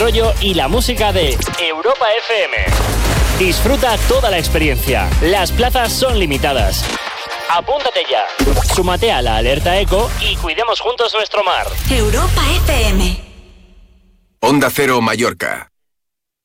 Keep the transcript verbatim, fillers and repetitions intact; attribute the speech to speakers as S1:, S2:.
S1: rollo y la música de Europa F M. Disfruta toda la experiencia. Las plazas son limitadas. Apúntate ya. Súmate a la alerta eco y cuidemos juntos nuestro mar.
S2: Europa F M.
S3: Onda Cero Mallorca.